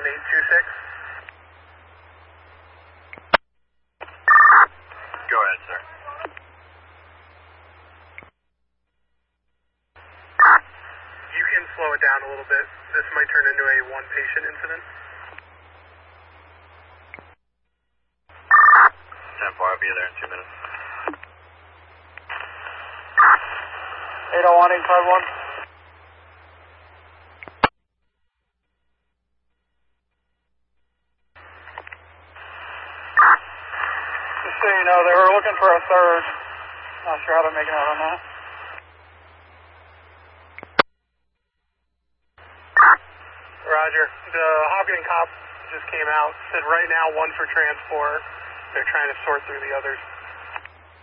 1826. Go ahead, sir. You can slow it down a little bit. This might turn into a one-patient incident. 10-4, I'll be there in 2 minutes. 801, 851. Just so you know, they were looking for a third. Not sure how to make it out on that. Roger. The Hopkins cop just came out. Said right now one for transport. They're trying to sort through the others.